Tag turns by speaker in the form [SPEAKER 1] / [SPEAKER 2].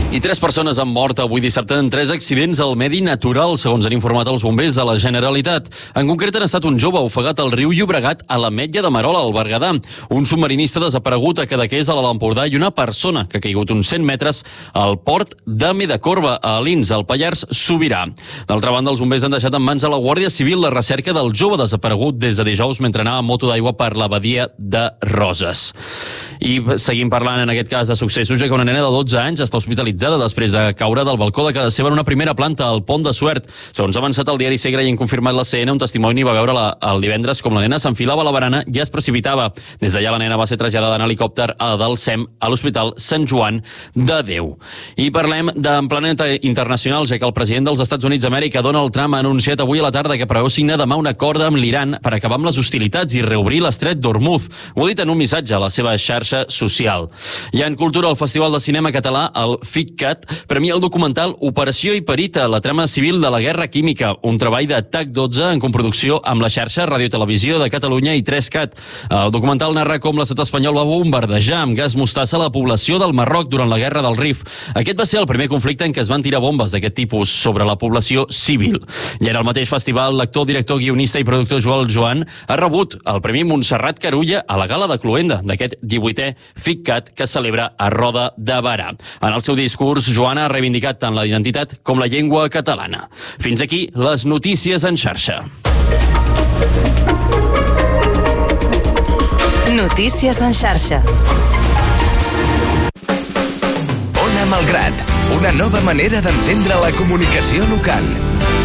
[SPEAKER 1] I 3 persones han mort avui dissabte en 3 accidents al medi natural, segons han informat els bombers de la Generalitat. En concret han estat un jove ofegat al riu Llobregat a l'Ametlla de Merola, al Berguedà, un submarinista desaparegut a Cadaqués, a l'Empordà, i una persona que ha caigut uns 100 metres al port de Medacorba, a Alins, al Pallars Sobirà. D'altra banda, els bombers han deixat en mans de la Guàrdia Civil la recerca del jove desaparegut des de dijous mentre anava a moto d'aigua per la badia de Roses. I seguim parlant, en aquest cas, de successos, ja que una nena de 12 anys està hospitalitzada després de caure del balcó de casa seva en una primera planta al Pont de Suert. Segons ha avançat el diari Segre i han confirmat la CN, un testimoni va veure el divendres com la nena s'enfilava a la barana i es precipitava. Des d'allà la nena va ser traslladada en helicòpter del SEM a l'Hospital Sant Joan de Déu. I parlem d'en planeta internacional, ja que el president dels Estats Units d'Amèrica, Donald Trump, ha anunciat avui a la tarda que preveu signar demà un acord amb l'Iran per acabar amb les hostilitats i reobrir l'estret d'Hormuz. Ho ha dit en un missatge a la seva xarxa social. I en cultura, el Festival de Cinema Català, el FICCAT, premia el documental Operació Hiperita, la trama civil de la guerra química, un treball de TAC12 en coproducció amb la xarxa Radiotelevisió de Catalunya i 3CAT. El documental narra com l'estat espanyol va bombardejar amb gas mostassa la població del Marroc durant la guerra del Rif. Aquest va ser el primer conflicte en què es van tirar bombes d'aquest tipus sobre la població civil. I en el mateix festival, l'actor, director, guionista i productor Joel Joan ha rebut el Premi Montserrat Carulla a la gala de Cluenda d'aquest 18è FICCAT que es celebra a Roda de Barà. En el seu discurs, Joan ha reivindicat tant la identitat com la llengua catalana. Fins aquí les notícies en xarxa.
[SPEAKER 2] Notícies en xarxa.
[SPEAKER 3] Ona Malgrat, una nova manera d'entendre la comunicació local.